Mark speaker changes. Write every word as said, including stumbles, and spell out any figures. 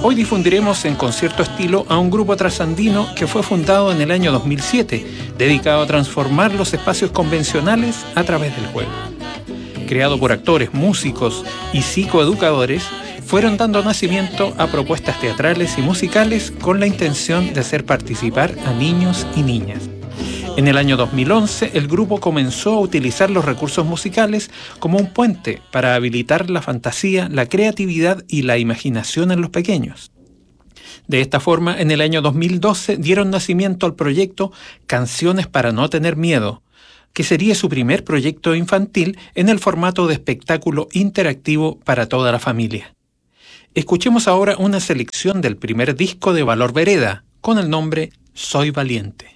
Speaker 1: Hoy difundiremos en Concierto Estilo a un grupo trasandino que fue fundado en el año dos mil siete, dedicado a transformar los espacios convencionales a través del juego. Creado por actores, músicos y psicoeducadores, fueron dando nacimiento a propuestas teatrales y musicales con la intención de hacer participar a niños y niñas. En el año dos mil once, el grupo comenzó a utilizar los recursos musicales como un puente para habilitar la fantasía, la creatividad y la imaginación en los pequeños. De esta forma, en el año dos mil doce dieron nacimiento al proyecto Canciones para no tener miedo, que sería su primer proyecto infantil en el formato de espectáculo interactivo para toda la familia. Escuchemos ahora una selección del primer disco de Valor Vereda, con el nombre Soy Valiente.